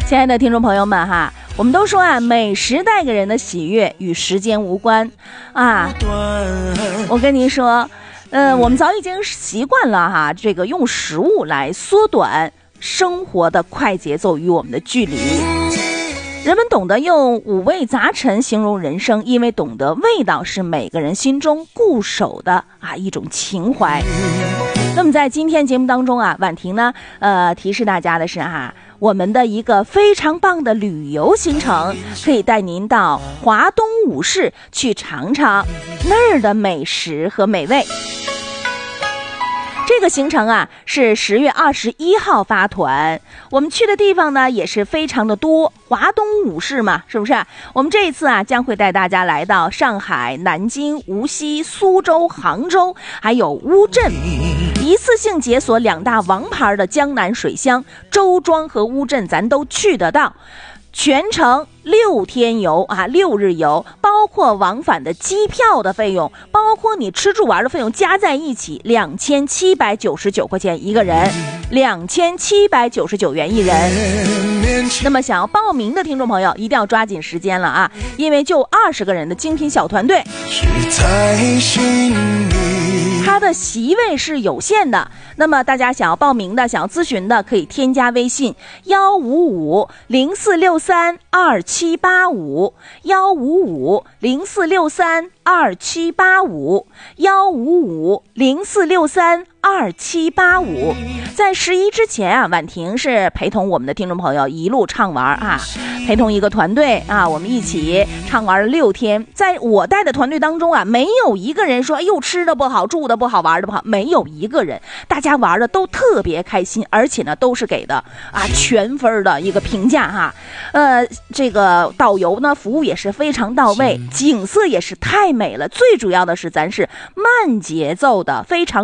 亲爱的听众朋友们哈，我们都说啊，美食带给人的喜悦与时间无关啊。我跟您说，我们早已经习惯了哈，这个用食物来缩短生活的快节奏与我们的距离。人们懂得用五味杂陈形容人生，因为懂得味道是每个人心中固守的一种情怀。那么在今天节目当中啊，婉婷呢提示大家的是我们的一个非常棒的旅游行程，可以带您到华东五市去尝尝那儿的美食和美味。这个行程啊是10月21号发团，我们去的地方呢也是非常的多，华东五市嘛，是不是？我们这一次啊将会带大家来到上海、南京、无锡、苏州、杭州，还有乌镇，一次性解锁2大王牌的江南水乡，周庄和乌镇咱都去得到。全程6天游6日游，包括往返的机票的费用，包括你吃住玩的费用加在一起2799块钱一个人，2799元一人。那么想要报名的听众朋友一定要抓紧时间了因为就20个人的精品小团队，它的席位是有限的。那么大家想要报名的、想要咨询的，可以添加微信15504632785，15504632785，15504632785。在11之前婉婷是陪同我们的听众朋友一路畅玩陪同一个团队我们一起畅玩了6天。在我带的团队当中没有一个人说吃的不好、住的不好、玩的不好，没有一个人，大家玩的都特别开心，而且呢都是给的全分的一个评价这个导游呢服务也是非常到位，景色也是太美了，最主要的是咱是慢节奏的非常